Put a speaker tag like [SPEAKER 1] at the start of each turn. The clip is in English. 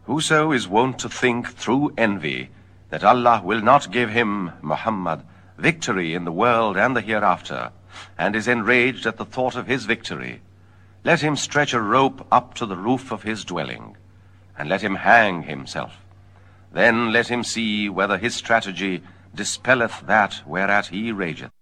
[SPEAKER 1] Whoso is wont to think through envy that Allah will not give him, Muhammad, victory in the world and the hereafter, and is enraged at the thought of his victory, let him stretch a rope up to the roof of his dwelling, and let him hang himself. Then let him see whether his strategy dispelleth that whereat he rageth.